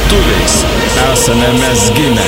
Lietuviais esame mes gimę.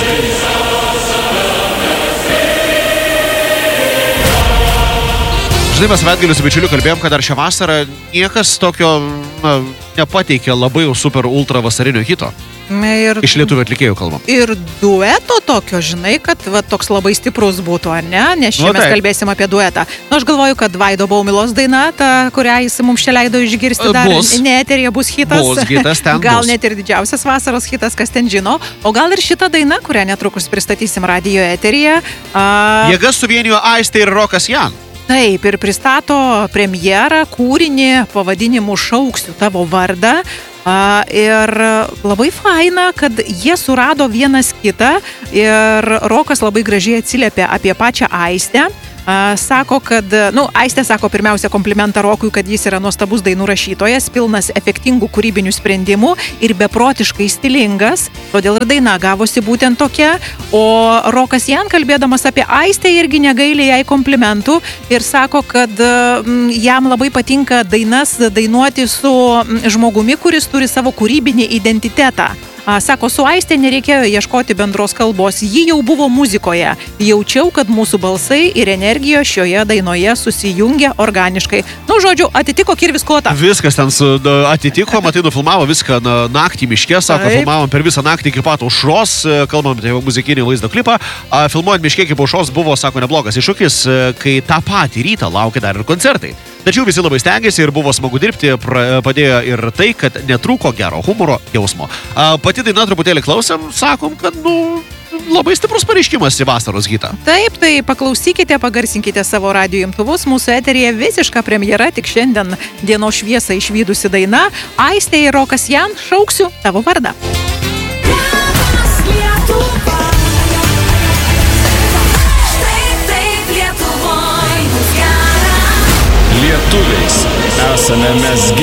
Žinai, mes savaitgalį su bičiuliu kalbėjom, kad dar šią vasarą niekas tokio nepateikė labai jau super ultra vasarinio hito. Iš lietuvių atlikėjų kalbam. Ir dueto tokio, žinai, kad va, toks labai stiprus būtų, ar ne? Nes čia mes kalbėsim apie duetą. Aš galvoju, kad Vaido Baumilos daina, ta, kurią jis mums čia leido išgirsti dar, ne eterija bus hitas. Bus hitas, ten gal net ir didžiausias vasaros hitas, kas ten žino. O gal ir šita daina, kurią netrukus pristatysim radijo eteryje. Jėgas suvienijo Aistė ir Rokas Jan. Taip, ir pristato premjerą kūrinį pavadinimu Šauksiu tavo vardą. Ir labai faina, kad jie surado vienas kitą ir Rokas labai gražiai atsiliepė apie pačią Aistę. Sako, kad, Aistė sako pirmiausia komplimentą Rokui, kad jis yra nuostabus dainų rašytojas, pilnas efektingų kūrybinių sprendimų ir beprotiškai stilingas, todėl ir daina gavosi būtent tokia, o Rokas Jan, kalbėdamas apie Aistę, irgi negailė jai komplimentų ir sako, kad jam labai patinka dainas dainuoti su žmogumi, kuris turi savo kūrybinį identitetą. Sako, su Aistė nereikėjo ieškoti bendros kalbos, ji jau buvo muzikoje. Jaučiau, kad mūsų balsai ir energija šioje dainoje susijungia organiškai. Žodžiu, atitiko kirvis kotą. Viskas ten atitiko, matai, nufilmavo viską naktį miške, sako, filmavom per visą naktį iki pat aušros, kalbam apie muzikinį vaizdo klipą. Filmuojant miške iki aušros buvo, sako, neblogas iššūkis, kai tą patį rytą laukia dar ir koncertai. Tačiau visi labai stengiasi ir buvo smagu dirbti, padėjo ir tai, kad netrūko gero humoro jausmo. Pati daina truputėlį klausėm, sakom, kad, labai stiprus pareiškimas į vasaros hitą. Taip, tai paklausykite, pagarsinkite savo radijo imtuvus, mūsų eteryje visiška premjera, tik šiandien dienos šviesą išvydusi daina, Aistė ir Rokas Jan, Šauksiu tavo vardą. Lietuviais esame mes gimę.